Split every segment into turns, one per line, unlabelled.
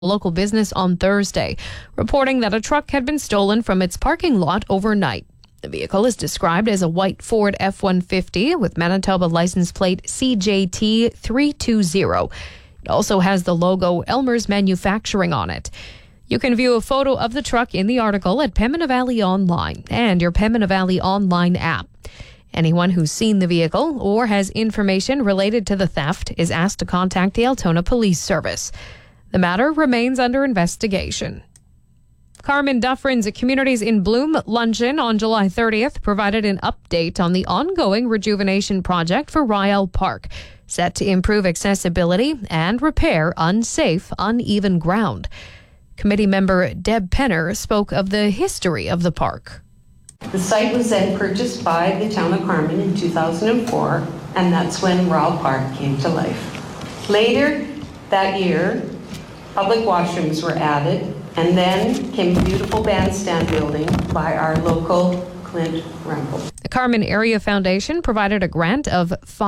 local business on Thursday, reporting that a truck had been stolen from its parking lot overnight. The vehicle is described as a white Ford F-150 with Manitoba license plate CJT 320. It also has the logo Elmer's Manufacturing on it. You can view a photo of the truck in the article at Pembina Valley Online and your Pembina Valley Online app. Anyone who's seen the vehicle or has information related to the theft is asked to contact the Altona Police Service. The matter remains under investigation. Carmen Dufresne's Communities in Bloom luncheon on July 30th provided an update on the ongoing rejuvenation project for Ryall Park, set to improve accessibility and repair unsafe, uneven ground. Committee member Deb Penner spoke of the history of the park.
The site was then purchased by the town of Carmen in 2004, and that's when Ryall Park came to life. Later that year, public washrooms were added, and then came a beautiful bandstand building by our local Clint Rempel.
The Carmen Area Foundation provided a grant of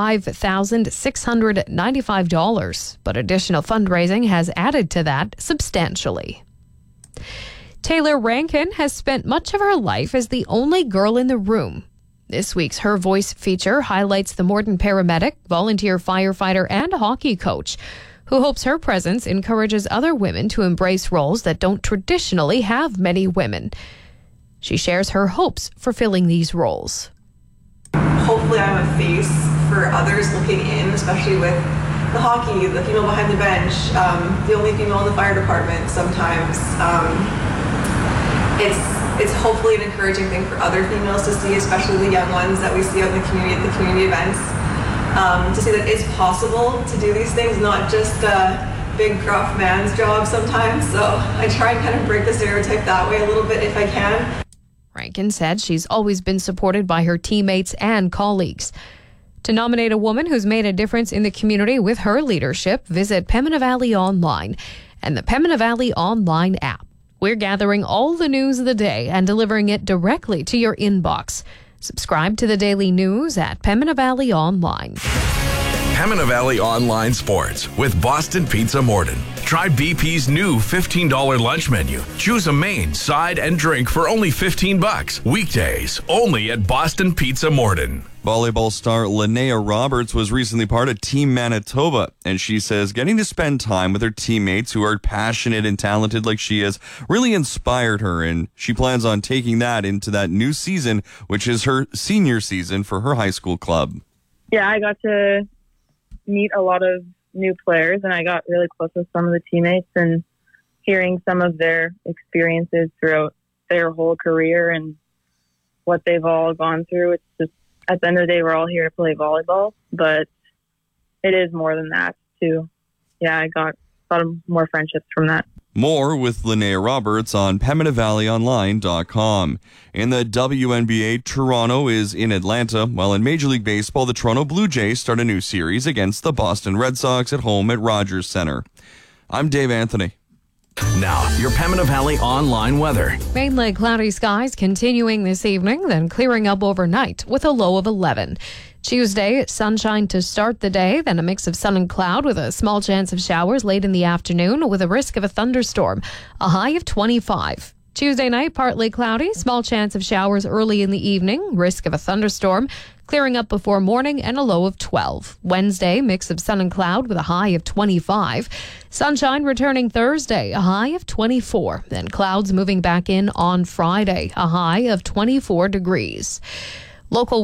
$5,695, but additional fundraising has added to that substantially. Taylor Rankin has spent much of her life as the only girl in the room. This week's Her Voice feature highlights the Morden paramedic, volunteer firefighter, and hockey coach, who hopes her presence encourages other women to embrace roles that don't traditionally have many women. She shares her hopes for filling these roles.
Hopefully I'm a face for others looking in, especially with the hockey, the female behind the bench, the only female in the fire department sometimes. It's hopefully an encouraging thing for other females to see, especially the young ones that we see out in the community at the community events. To see that it's possible to do these things, not just a big gruff man's job sometimes. So I try and kind of break the stereotype that way a little bit if I can.
Rankin said she's always been supported by her teammates and colleagues. To nominate a woman who's made a difference in the community with her leadership, visit Pembina Valley Online and the Pembina Valley Online app. We're gathering all the news of the day and delivering it directly to your inbox. Subscribe to the daily news at Pembina Valley Online.
Pembina Valley Online Sports with Boston Pizza Morden. Try BP's new $15 lunch menu. Choose a main, side, and drink for only $15. Weekdays, only at Boston Pizza Morden.
Volleyball star Linnea Roberts was recently part of Team Manitoba, and she says getting to spend time with her teammates who are passionate and talented like she is really inspired her, and she plans on taking that into that new season, which is her senior season for her high school club.
Yeah, I got to meet a lot of new players, and I got really close with some of the teammates, and hearing some of their experiences throughout their whole career and what they've all gone through. It's just, at the end of the day, we're all here to play volleyball, but it is more than that too. Yeah, I got more friendships from that.
More with Linnea Roberts on PembinaValleyOnline.com. In the WNBA, Toronto is in Atlanta, while in Major League Baseball, the Toronto Blue Jays start a new series against the Boston Red Sox at home at Rogers Center. I'm Dave Anthony.
Now, your Pembina Valley Online weather.
Mainly cloudy skies continuing this evening, then clearing up overnight with a low of 11. Tuesday, sunshine to start the day, then a mix of sun and cloud with a small chance of showers late in the afternoon with a risk of a thunderstorm, a high of 25. Tuesday night, partly cloudy, small chance of showers early in the evening, risk of a thunderstorm, clearing up before morning and a low of 12. Wednesday, mix of sun and cloud with a high of 25. Sunshine returning Thursday, a high of 24. Then clouds moving back in on Friday, a high of 24 degrees. Local